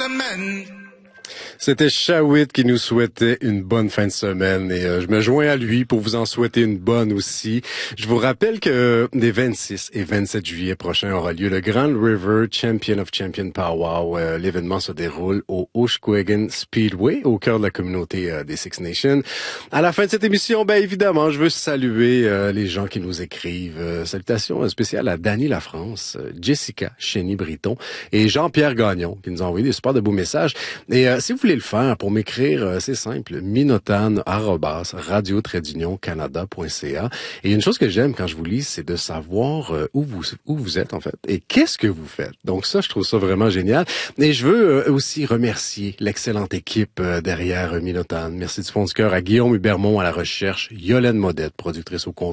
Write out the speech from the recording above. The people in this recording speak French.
semaine. C'était Shawit qui nous souhaitait une bonne fin de semaine et je me joins à lui pour vous en souhaiter une bonne aussi. Je vous rappelle que les 26 et 27 juillet prochains aura lieu le Grand River Champion of Champions Powwow. L'événement se déroule au Oshkogan Speedway, au cœur de la communauté des Six Nations. À la fin de cette émission, bien évidemment, je veux saluer les gens qui nous écrivent. Salutations spéciales à Dany Lafrance, Jessica Chény-Briton et Jean-Pierre Gagnon qui nous ont envoyé des super de beaux messages. Et si vous voulez le faire pour m'écrire, c'est simple, minotan@radio-canada.ca. Et une chose que j'aime quand je vous lis, c'est de savoir où vous êtes en fait et qu'est-ce que vous faites. Donc ça, je trouve ça vraiment génial. Et je veux aussi remercier l'excellente équipe derrière Minotan. Merci du fond du cœur à Guillaume Hubermont à la recherche, Yolène Modette, productrice au contenu.